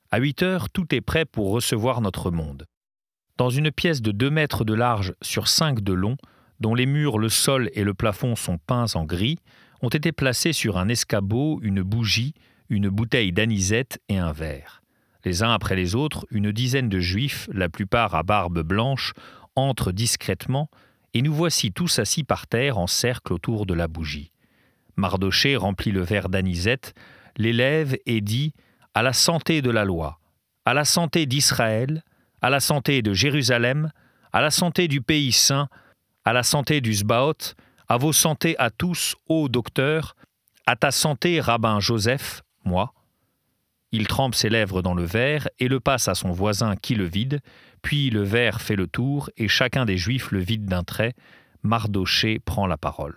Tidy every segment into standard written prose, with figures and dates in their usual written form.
À 8 heures, tout est prêt pour recevoir notre monde. Dans une pièce de 2 mètres de large sur 5 de long, dont les murs, le sol et le plafond sont peints en gris, ont été placés sur un escabeau une bougie, une bouteille d'anisette et un verre. Les uns après les autres, une dizaine de juifs, la plupart à barbe blanche, entrent discrètement, et nous voici tous assis par terre en cercle autour de la bougie. Mardochée remplit le verre d'anisette, l'élève et dit « À la santé de la loi, à la santé d'Israël, à la santé de Jérusalem, à la santé du pays saint, à la santé du Sbaoth, à vos santés à tous, ô docteur, à ta santé, rabbin Joseph, moi. » Il trempe ses lèvres dans le verre et le passe à son voisin qui le vide, puis le verre fait le tour et chacun des Juifs le vide d'un trait. Mardochée prend la parole.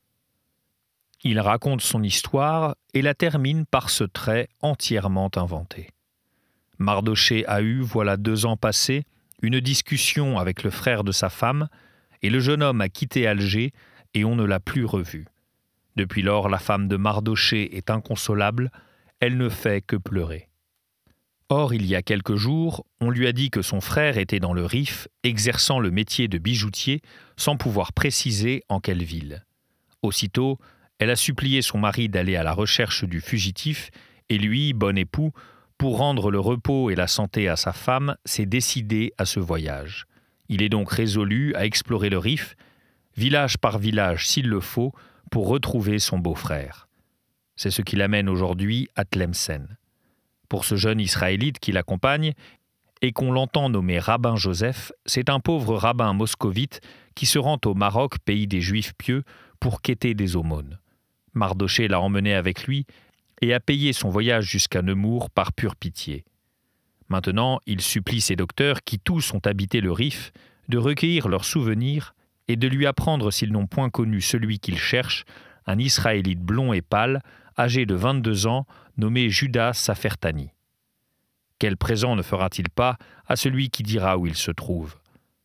Il raconte son histoire et la termine par ce trait entièrement inventé. Mardochée a eu, voilà 2 ans passés, une discussion avec le frère de sa femme, et le jeune homme a quitté Alger et on ne l'a plus revu. Depuis lors, la femme de Mardochée est inconsolable, elle ne fait que pleurer. Or, il y a quelques jours, on lui a dit que son frère était dans le Rif, exerçant le métier de bijoutier, sans pouvoir préciser en quelle ville. Aussitôt, elle a supplié son mari d'aller à la recherche du fugitif, et lui, bon époux, pour rendre le repos et la santé à sa femme, s'est décidé à ce voyage. Il est donc résolu à explorer le Rif, village par village s'il le faut, pour retrouver son beau-frère. C'est ce qui l'amène aujourd'hui à Tlemcen. Pour ce jeune Israélite qui l'accompagne, et qu'on l'entend nommer rabbin Joseph, c'est un pauvre rabbin moscovite qui se rend au Maroc, pays des Juifs pieux, pour quêter des aumônes. Mardochée l'a emmené avec lui et a payé son voyage jusqu'à Nemours par pure pitié. Maintenant, il supplie ses docteurs, qui tous ont habité le Rif, de recueillir leurs souvenirs et de lui apprendre s'ils n'ont point connu celui qu'ils cherchent, un Israélite blond et pâle, âgé de 22 ans, nommé Judas Safertani. Quel présent ne fera-t-il pas à celui qui dira où il se trouve ?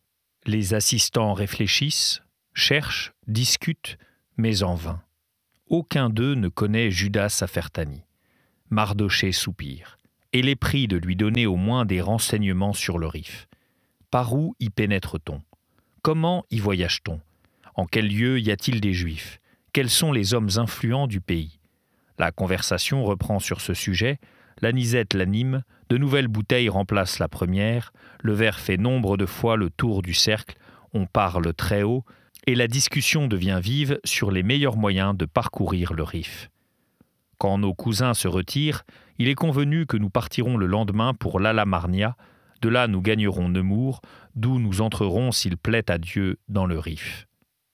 Les assistants réfléchissent, cherchent, discutent, mais en vain. Aucun d'eux ne connaît Judas Safertani. Mardochée soupire. Elle est pris de lui donner au moins des renseignements sur le Rif. Par où y pénètre-t-on ? Comment y voyage-t-on ? En quel lieu y a-t-il des Juifs ? Quels sont les hommes influents du pays ? La conversation reprend sur ce sujet, l'anisette l'anime, de nouvelles bouteilles remplacent la première, le verre fait nombre de fois le tour du cercle, on parle très haut, et la discussion devient vive sur les meilleurs moyens de parcourir le Rif. Quand nos cousins se retirent, il est convenu que nous partirons le lendemain pour l'Ala-Marnia, de là nous gagnerons Nemours, d'où nous entrerons s'il plaît à Dieu dans le Rif.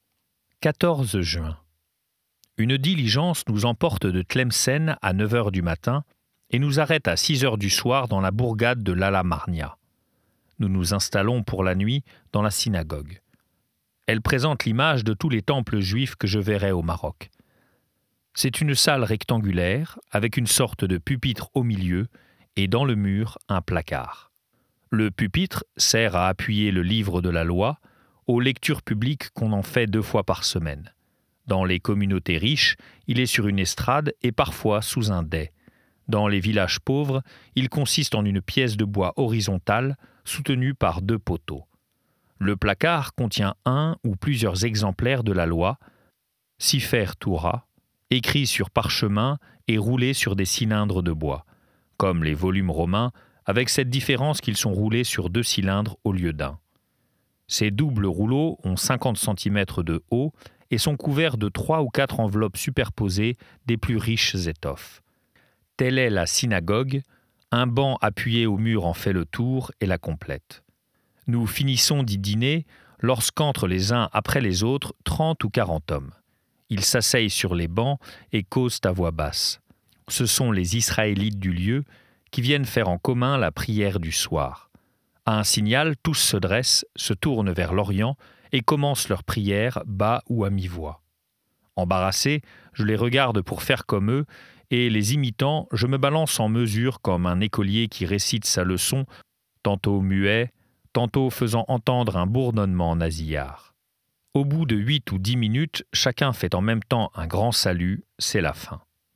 14 juin. Une diligence nous emporte de Tlemcen à 9 heures du matin et nous arrête à 6 heures du soir dans la bourgade de l'Ala-Marnia. Nous nous installons pour la nuit dans la synagogue. Elle présente l'image de tous les temples juifs que je verrai au Maroc. C'est une salle rectangulaire avec une sorte de pupitre au milieu et dans le mur un placard. Le pupitre sert à appuyer le livre de la loi aux lectures publiques qu'on en fait 2 fois par semaine. Dans les communautés riches, il est sur une estrade et parfois sous un dais. Dans les villages pauvres, il consiste en une pièce de bois horizontale soutenue par 2 poteaux. Le placard contient un ou plusieurs exemplaires de la loi, Sifer Torah, écrits sur parchemin et roulés sur des cylindres de bois, comme les volumes romains, avec cette différence qu'ils sont roulés sur 2 cylindres au lieu d'un. Ces doubles rouleaux ont 50 cm de haut et sont couverts de 3 ou 4 enveloppes superposées des plus riches étoffes. Telle est la synagogue, un banc appuyé au mur en fait le tour et la complète. Nous finissons d'y dîner lorsqu'entrent les uns après les autres 30 ou 40 hommes. Ils s'asseyent sur les bancs et causent à voix basse. Ce sont les Israélites du lieu qui viennent faire en commun la prière du soir. À un signal, tous se dressent, se tournent vers l'Orient et commencent leur prière bas ou à mi-voix. Embarrassé, je les regarde pour faire comme eux et, les imitant, je me balance en mesure comme un écolier qui récite sa leçon, tantôt muet, tantôt faisant entendre un bourdonnement nasillard. Au bout de 8 ou 10 minutes, chacun fait en même temps un grand salut, c'est la fin.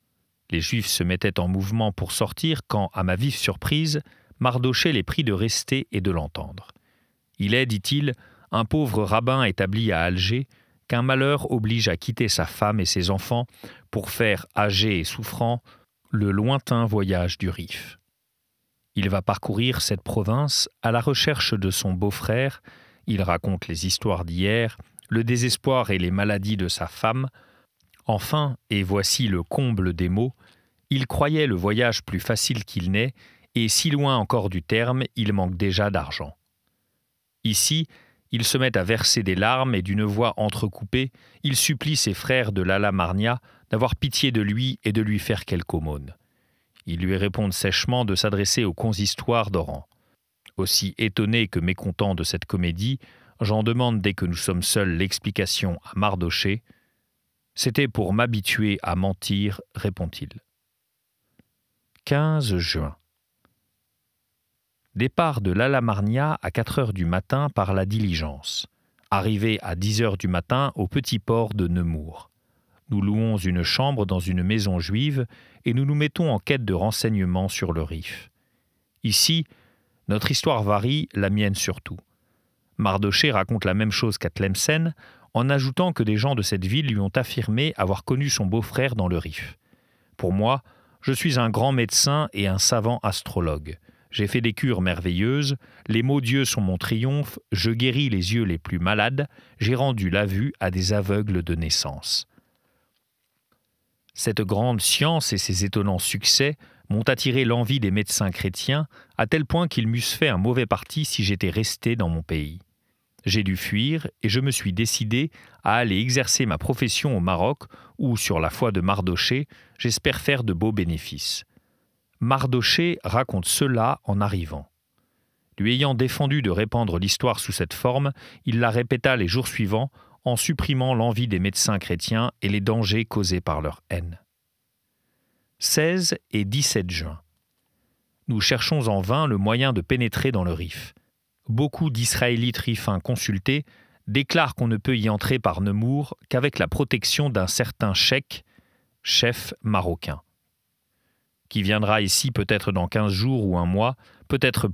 Les Juifs se mettaient en mouvement pour sortir quand, à ma vive surprise, Mardochée les prie de rester et de l'entendre. Il est, dit-il, un pauvre rabbin établi à Alger, qu'un malheur oblige à quitter sa femme et ses enfants pour faire, âgé et souffrant, le lointain voyage du Rif. Il va parcourir cette province à la recherche de son beau-frère, il raconte les histoires d'hier, le désespoir et les maladies de sa femme. Enfin, et voici le comble des maux, il croyait le voyage plus facile qu'il n'est, et si loin encore du terme, il manque déjà d'argent. Ici, il se met à verser des larmes et d'une voix entrecoupée, il supplie ses frères de l'Ala-Marnia d'avoir pitié de lui et de lui faire quelque aumône. Ils lui répondent sèchement de s'adresser au consistoire d'Oran. Aussi étonné que mécontent de cette comédie, j'en demande dès que nous sommes seuls l'explication à Mardochée. « C'était pour m'habituer à mentir, répond-il. 15 juin. Départ de l'Ala-Marnia à 4 heures du matin par la diligence. Arrivée à 10 heures du matin au petit port de Nemours. Nous louons une chambre dans une maison juive et nous nous mettons en quête de renseignements sur le Rif. Ici, notre histoire varie, la mienne surtout. Mardochée raconte la même chose qu'à Tlemcen, en ajoutant que des gens de cette ville lui ont affirmé avoir connu son beau-frère dans le Rif. Pour moi, je suis un grand médecin et un savant astrologue. J'ai fait des cures merveilleuses, les maux Dieu sont mon triomphe, je guéris les yeux les plus malades, j'ai rendu la vue à des aveugles de naissance. Cette grande science et ses étonnants succès m'ont attiré l'envie des médecins chrétiens, à tel point qu'ils m'eussent fait un mauvais parti si j'étais resté dans mon pays. J'ai dû fuir et je me suis décidé à aller exercer ma profession au Maroc où, sur la foi de Mardochée, j'espère faire de beaux bénéfices. Mardochée raconte cela en arrivant. Lui ayant défendu de répandre l'histoire sous cette forme, il la répéta les jours suivants en supprimant l'envie des médecins chrétiens et les dangers causés par leur haine. 16 et 17 juin. Nous cherchons en vain le moyen de pénétrer dans le Rif. Beaucoup d'Israélites rifains consultés déclarent qu'on ne peut y entrer par Nemours qu'avec la protection d'un certain cheikh, chef marocain, qui viendra ici peut-être dans 15 jours ou un mois, peut-être